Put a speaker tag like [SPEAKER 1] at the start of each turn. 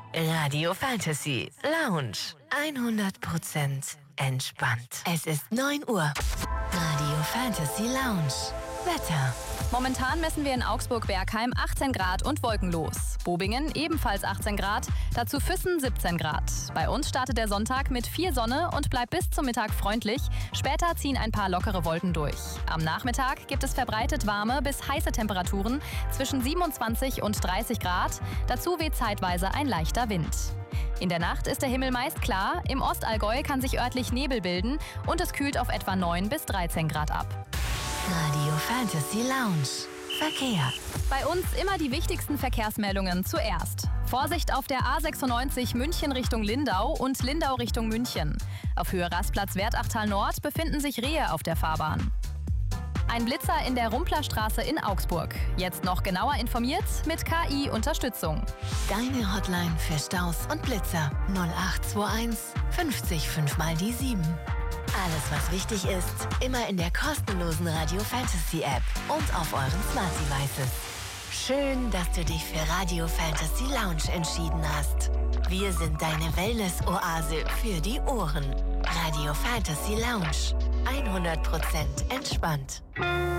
[SPEAKER 1] Radio Fantasy Lounge. 100% entspannt. Es ist 9 Uhr. Radio Fantasy Lounge. Wetter.
[SPEAKER 2] Momentan messen wir in Augsburg-Bergheim 18 Grad und wolkenlos. Bobingen ebenfalls 18 Grad, dazu Füssen 17 Grad. Bei uns startet der Sonntag mit viel Sonne und bleibt bis zum Mittag freundlich. Später ziehen ein paar lockere Wolken durch. Am Nachmittag gibt es verbreitet warme bis heiße Temperaturen zwischen 27 und 30 Grad. Dazu weht zeitweise ein leichter Wind. In der Nacht ist der Himmel meist klar, im Ostallgäu kann sich örtlich Nebel bilden und es kühlt auf etwa 9 bis 13 Grad ab.
[SPEAKER 1] Radio Fantasy Lounge. Verkehr.
[SPEAKER 2] Bei uns immer die wichtigsten Verkehrsmeldungen zuerst. Vorsicht auf der A96 München Richtung Lindau und Lindau Richtung München. Auf Höhe Rastplatz Wertachtal Nord befinden sich Rehe auf der Fahrbahn. Ein Blitzer in der Rumplerstraße in Augsburg. Jetzt noch genauer informiert mit KI-Unterstützung.
[SPEAKER 1] Deine Hotline für Staus und Blitzer 0821 50 5 mal die 7. Alles, was wichtig ist, immer in der kostenlosen Radio Fantasy App und auf euren Smart Devices. Schön, dass du dich für Radio Fantasy Lounge entschieden hast. Wir sind deine Wellness-Oase für die Ohren. Radio Fantasy Lounge. 100% entspannt.